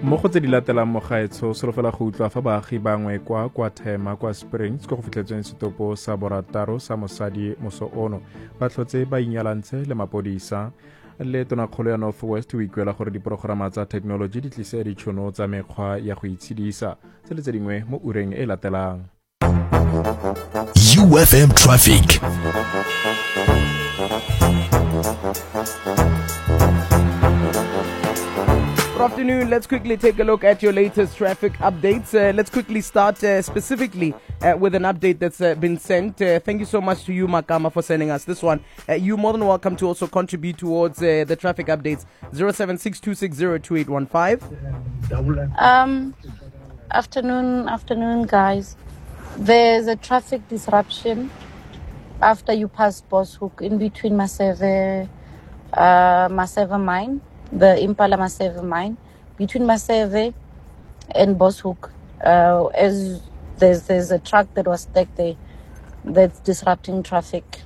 mo go tse di latelang mo gaetsho solofela go utlwa fa baagi bangwe kwa Thema kwa Springs go fitlhetsweng setopo sa borataro sa mosadi moso ono ba tlhotse ba inyalantse le mapodisa. Le tonakgolo ya Northwest o ikuela gore diporograma tsa thekenoloji di tlise ditšhono tsa mekgwa ya go itshedisa tse le tse dingwe mo ureng e latelang. UFM Traffic. Good afternoon. Let's quickly take a look at your latest traffic updates. Let's quickly start specifically with an update that's been sent. Thank you so much to you, Makama, for sending us this one. You're more than welcome to also contribute towards the traffic updates. 07626028815. Afternoon, guys. There's a traffic disruption after you pass Boshoek in between Maseve Mine, the Impala Maseve Mine, between Maseve and Boshoek. As there's a truck that was stuck there that's disrupting traffic.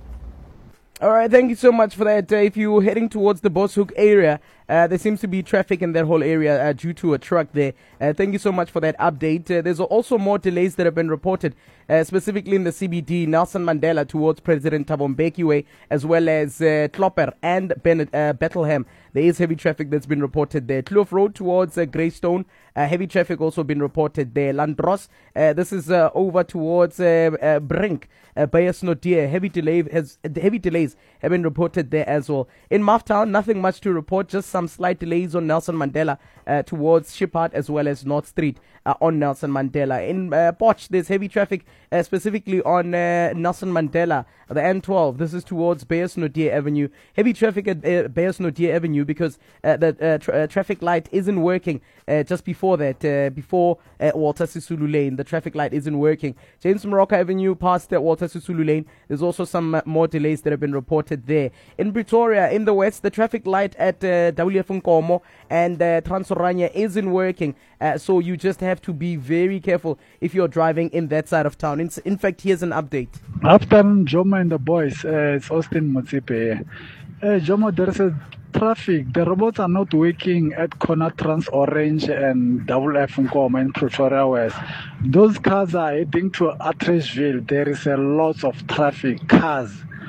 All right, thank you so much for that. If you're heading towards the Boshoek area, there seems to be traffic in that whole area due to a truck there. Thank you so much for that update. There's also more delays that have been reported, specifically in the CBD, Nelson Mandela towards President Thabo Mbeki Way, as well as Klopper and Bethlehem. There is heavy traffic that's been reported there. Kloof Road towards Greystone, heavy traffic also been reported there. Landros, this is over towards Brink. Bayasnotier, heavy delays have been reported there as well. In Maftown, nothing much to report, just some slight delays on Nelson Mandela towards Shiphart as well as North Street on Nelson Mandela. In Potch, there's heavy traffic specifically on Nelson Mandela, the N12. This is towards Bayasnotier Avenue. Heavy traffic at Bayasnotier Avenue because the traffic light isn't working just before that, before Walter Sisulu Lane. The traffic light isn't working. James Moroka Avenue past Walter Sisulu Lane. There's also some more delays that have been reported there. In Pretoria, in the west, the traffic light at WF Nkomo and Transorania isn't working. So you just have to be very careful if you're driving in that side of town. In fact, here's an update. Afternoon, Jomo and the boys. It's Austin Motsipe. Jomo, there's a traffic. The robots are not working at corner Trans Orange and Double F Nkomo in Pretoria West. Those cars are heading to Atteridgeville. There is a lot of traffic, cars.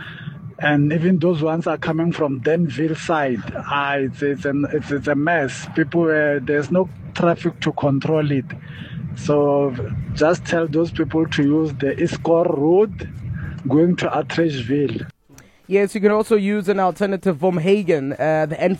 And even those ones are coming from Denville side. It's a mess. People, there's no traffic to control it. So just tell those people to use the Escort Road going to Atteridgeville. Yes, you can also use an alternative from Hagen, the